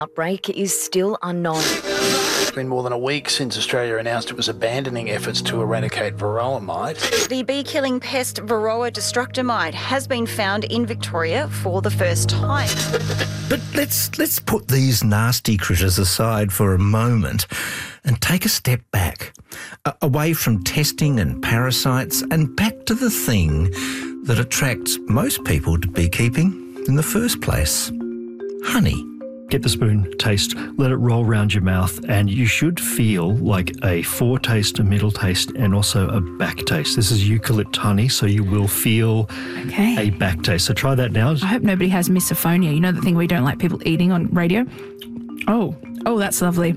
Outbreak is still unknown. It's been more than a week since Australia announced it was abandoning efforts to eradicate varroa mite. The bee-killing pest Varroa destructor mite has been found in Victoria for the first time. But let's put these nasty critters aside for a moment and take a step back, away from testing and parasites and back to the thing that attracts most people to beekeeping in the first place: honey. Get the spoon, taste, let it roll round your mouth, and you should feel like a foretaste, a middle taste, and also a back taste. This is eucalypt honey, so you will feel a back taste. So try that now. I hope nobody has misophonia. You know the thing we don't like people eating on radio? Oh, that's lovely.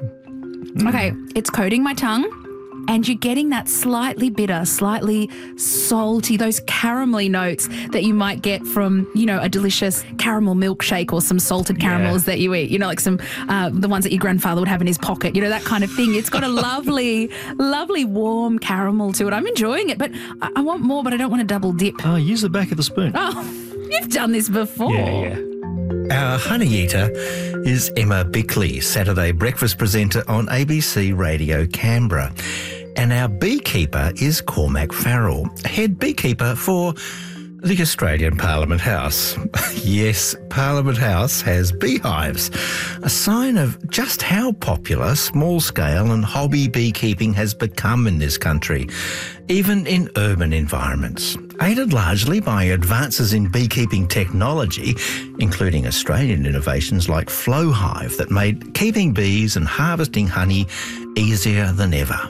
Okay, it's coating my tongue, and you're getting that slightly bitter, slightly salty, those caramelly notes that you might get from, a delicious caramel milkshake or some salted caramels that you eat. Like some, the ones that your grandfather would have in his pocket, that kind of thing. It's got a lovely, lovely warm caramel to it. I'm enjoying it, but I want more, but I don't want to double dip. Use the back of the spoon. Oh, you've done this before. Yeah. Our honey eater is Emma Bickley, Saturday breakfast presenter on ABC Radio Canberra. And our beekeeper is Cormac Farrell, head beekeeper for the Australian Parliament House. Yes, Parliament House has beehives, a sign of just how popular small-scale and hobby beekeeping has become in this country, even in urban environments. Aided largely by advances in beekeeping technology, including Australian innovations like Flowhive that made keeping bees and harvesting honey easier than ever.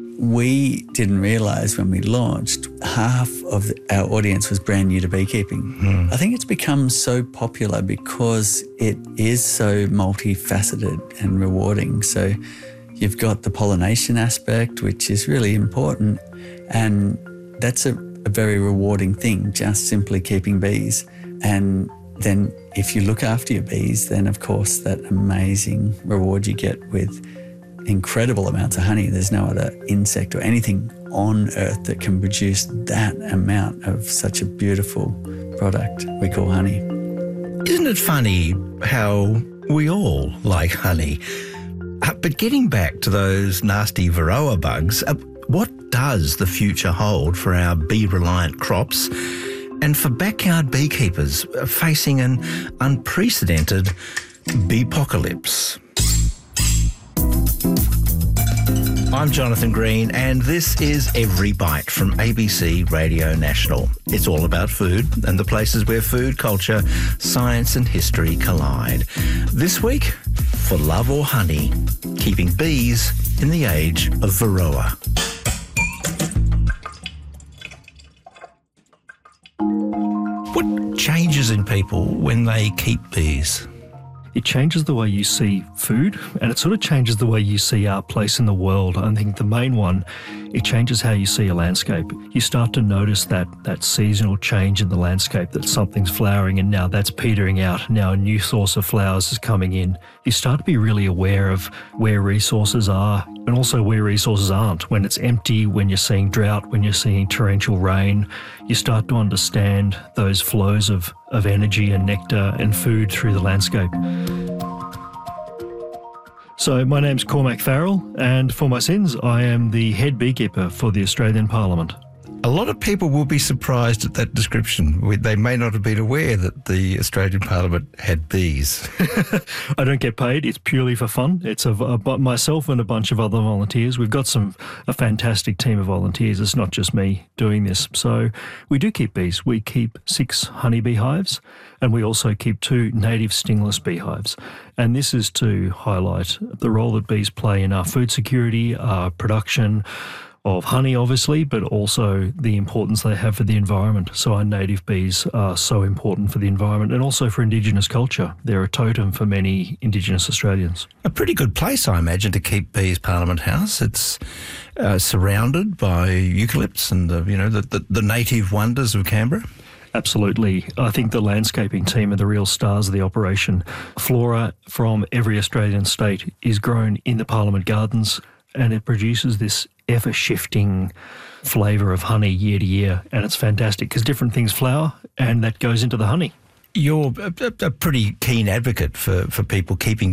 We didn't realise when we launched, half of our audience was brand new to beekeeping. I think it's become so popular because it is so multifaceted and rewarding. So you've got the pollination aspect, which is really important, and that's a very rewarding thing, just simply keeping bees. And then if you look after your bees, then of course that amazing reward you get with incredible amounts of honey. There's no other insect or anything on earth that can produce that amount of such a beautiful product we call honey. Isn't it funny how we all like honey? But getting back to those nasty varroa bugs, what does the future hold for our bee-reliant crops and for backyard beekeepers facing an unprecedented beepocalypse? I'm Jonathan Green, and this is Every Bite from ABC Radio National. It's all about food and the places where food, culture, science and history collide. This week, for love or honey, keeping bees in the age of varroa. What changes in people when they keep bees? It changes the way you see food, and it sort of changes the way you see our place in the world. I think the main one, it changes how you see a landscape. You start to notice that seasonal change in the landscape, that something's flowering and now that's petering out. Now a new source of flowers is coming in. You start to be really aware of where resources are and also where resources aren't. When it's empty, when you're seeing drought, when you're seeing torrential rain, you start to understand those flows of energy and nectar and food through the landscape. So my name's Cormac Farrell, and for my sins, I am the head beekeeper for the Australian Parliament. A lot of people will be surprised at that description. They may not have been aware that the Australian Parliament had bees. I don't get paid. It's purely for fun. It's myself and a bunch of other volunteers. We've got a fantastic team of volunteers. It's not just me doing this. So we do keep bees. We keep 6 honeybee hives, and we also keep 2 native stingless beehives. And this is to highlight the role that bees play in our food security, our production of honey, obviously, but also the importance they have for the environment. So our native bees are so important for the environment and also for Indigenous culture. They're a totem for many Indigenous Australians. A pretty good place, I imagine, to keep bees, Parliament House. It's surrounded by eucalypts and the native wonders of Canberra. Absolutely. I think the landscaping team are the real stars of the operation. Flora from every Australian state is grown in the Parliament Gardens, and it produces this ever-shifting flavour of honey year to year, and it's fantastic because different things flower and that goes into the honey. You're a pretty keen advocate for people keeping